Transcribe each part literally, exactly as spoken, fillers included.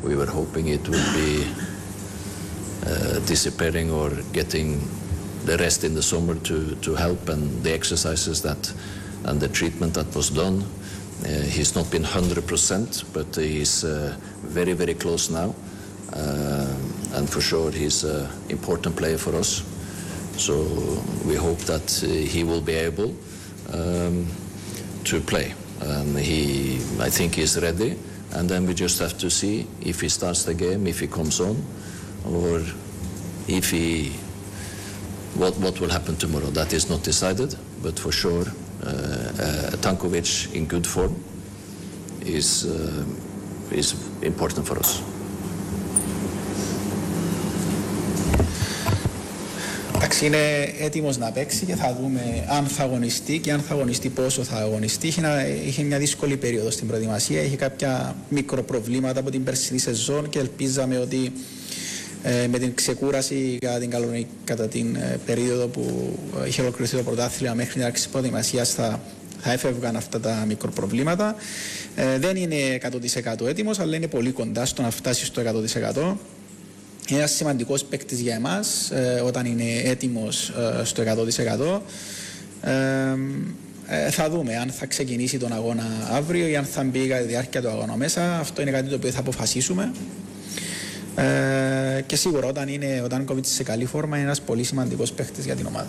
we were hoping it would be uh, disappearing or getting the rest in the summer to, to help, and the exercises that and the treatment that was done. Uh, he's not been one hundred percent, but he's uh, very, very close now. Uh, and for sure he's an important player for us. So we hope that uh, he will be able um, to play. Um, he, I think he's ready, and then we just have to see if he starts the game, if he comes on, or if he, what, what will happen tomorrow. That is not decided, but for sure uh, uh, Tankovic in good form is, uh, is important for us. Είναι έτοιμος να παίξει και θα δούμε αν θα αγωνιστεί και αν θα αγωνιστεί πόσο θα αγωνιστεί. Είχε, ένα, είχε μια δύσκολη περίοδο στην προετοιμασία, είχε κάποια μικροπροβλήματα από την περσινή σεζόν και ελπίζαμε ότι ε, με την ξεκούραση κατά την, καλονική, κατά την ε, περίοδο που είχε ολοκληρωθεί το πρωτάθλημα μέχρι την αρχή της προετοιμασίας θα, θα έφευγαν αυτά τα μικροπροβλήματα. Ε, δεν είναι εκατό τοις εκατό έτοιμος, αλλά είναι πολύ κοντά στο να φτάσει στο εκατό τοις εκατό. Είναι ένας σημαντικός παίκτης για εμάς ε, όταν είναι έτοιμος ε, στο εκατό τοις εκατό. Ε, ε, θα δούμε αν θα ξεκινήσει τον αγώνα αύριο ή αν θα μπει κατά τη διάρκεια του αγώνα μέσα. Αυτό είναι κάτι το οποίο θα αποφασίσουμε. Ε, και σίγουρα όταν είναι ο Τάνκοβιτς σε καλή φόρμα είναι ένας πολύ σημαντικός παίκτης για την ομάδα.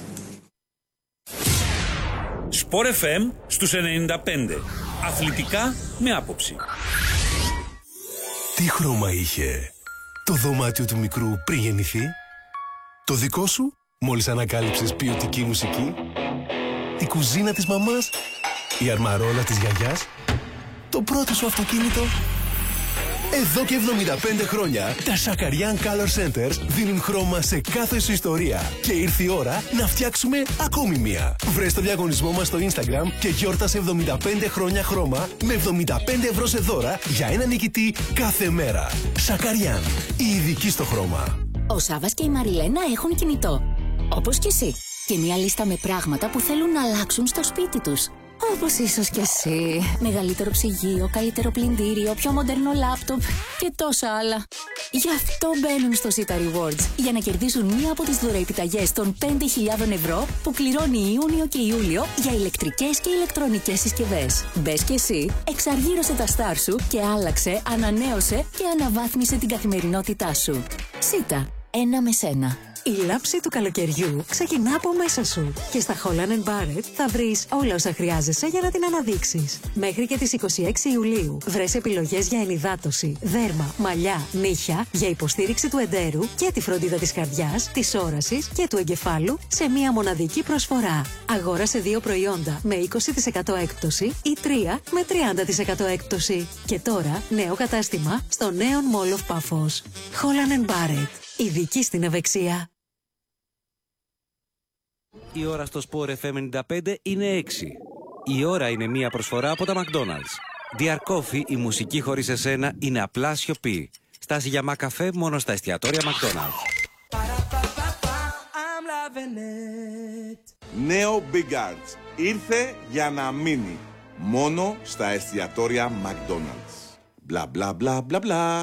Σπορ εφ εμ στους ενενήντα πέντε. Αθλητικά με άποψη. Τι χρώμα είχε το δωμάτιο του μικρού πριν γεννηθεί? Το δικό σου, μόλις ανακάλυψες ποιοτική μουσική? Η κουζίνα της μαμάς? Η αρμαρόλα της γιαγιάς? Το πρώτο σου αυτοκίνητο? Εδώ και εβδομήντα πέντε χρόνια τα Shakarian Color Centers δίνουν χρώμα σε κάθε σου ιστορία. Και ήρθε η ώρα να φτιάξουμε ακόμη μία. Βρες το διαγωνισμό μας στο Instagram και γιόρτασε εβδομήντα πέντε χρόνια χρώμα με εβδομήντα πέντε ευρώ σε δώρα για ένα νικητή κάθε μέρα. Shakarian, η ειδική στο χρώμα. Ο Σάββας και η Μαριλένα έχουν κινητό. Όπως και εσύ. Και μια λίστα με πράγματα που θέλουν να αλλάξουν στο σπίτι τους. Όπως ίσως και εσύ. Μεγαλύτερο ψυγείο, καλύτερο πλυντήριο, πιο μοντέρνο λάπτοπ και τόσα άλλα. Γι' αυτό μπαίνουν στο Sita Rewards για να κερδίσουν μία από τις δωρεοεπιταγές των πέντε χιλιάδες ευρώ που κληρώνει Ιούνιο και Ιούλιο για ηλεκτρικές και ηλεκτρονικές συσκευές. Μπες και εσύ, εξαργύρωσε τα στάρ σου και άλλαξε, ανανέωσε και αναβάθμισε την καθημερινότητά σου. Sita, ένα με σένα. Η λάμψη του καλοκαιριού ξεκινά από μέσα σου και στα Holland and Barrett θα βρεις όλα όσα χρειάζεσαι για να την αναδείξεις. Μέχρι και τις είκοσι έξι Ιουλίου βρες επιλογές για ενυδάτωση, δέρμα, μαλλιά, νύχια, για υποστήριξη του εντέρου και τη φροντίδα της καρδιάς, της όρασης και του εγκεφάλου σε μία μοναδική προσφορά. Αγόρασε δύο προϊόντα με είκοσι τοις εκατό έκπτωση ή τρία με τριάντα τοις εκατό έκπτωση. Και τώρα νέο κατάστημα στο νέο Mall of Paphos. Holland and Barrett. Ειδική στην ευεξία. Η ώρα στο Sport εφ εμ ενενήντα πέντε είναι έξι. Η ώρα είναι μία προσφορά από τα McDonald's. Dear Coffee, η μουσική χωρίς εσένα είναι απλά σιωπή. Στάση για μακαφέ μόνο στα εστιατόρια McDonald's. Νέο Big Arts ήρθε για να μείνει. Μόνο στα εστιατόρια McDonald's. Μπλα μπλα μπλα μπλα μπλα.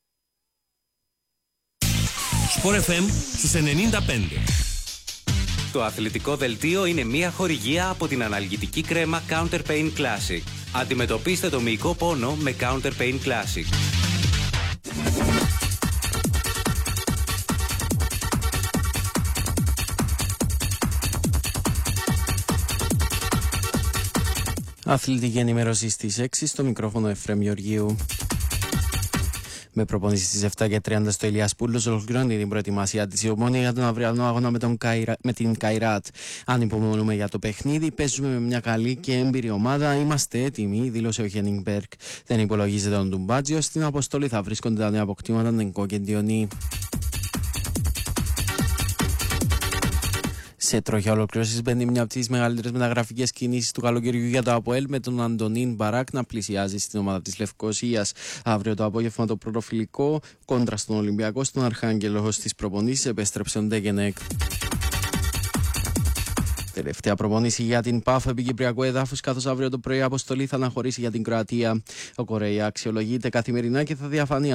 Sport εφ εμ στους ενενήντα πέντε. Το αθλητικό δελτίο είναι μια χορηγία από την αναλγητική κρέμα Counter Pain Classic. Αντιμετωπίστε το μυϊκό πόνο με Counter Pain Classic. Αθλητική ενημέρωση στις έξι, στο μικρόφωνο Εφραίμ Γεωργίου. Με προπόνηση στις επτά και τριάντα στο Ηλιασπούλος, ολοκληρώνει την προετοιμασία της η Ομόνοια για τον αυριανό αγώνα με, τον Καϊρα... με την Καϊράτ. Αν υπομονούμε για το παιχνίδι, παίζουμε με μια καλή και έμπειρη ομάδα. Είμαστε έτοιμοι, δήλωσε ο Χένιγκμπεργκ. Δεν υπολογίζεται τον Ντουμπάτζιο. Στην αποστολή θα βρίσκονται τα νέα αποκτήματα Νενκό και Ντιονί. Σε τροχιά ολοκλήρωσης μπαίνει μια από τις μεγαλύτερες μεταγραφικές κινήσεις του καλοκαιριού για το ΑΠΟΕΛ, με τον Αντωνίν Μπαράκ να πλησιάζει στην ομάδα της Λευκοσίας. Αύριο το απόγευμα το πρωτοφιλικό κόντρα στον Ολυμπιακό στον Αρχάγγελο. Στις προπονήσεις επέστρεψε ο Ντέγενεκ. Τελευταία προπόνηση για την ΠΑΦ επί Κυπριακού εδάφους, καθώς αύριο το πρωί αποστολή θα αναχωρήσει για την Κροατία. Ο Κορέα αξιολογείται καθημερινά και θα διαφανεί